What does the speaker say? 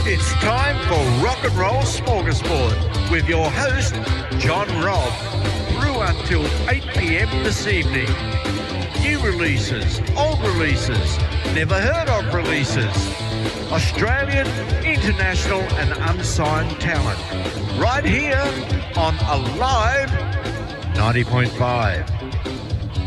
It's time for Rock and Roll Smorgasbord with your host, John Robb, through until 8 p.m. this evening. New releases, old releases, never heard of releases, Australian, international and unsigned talent. Right here on Alive 90.5.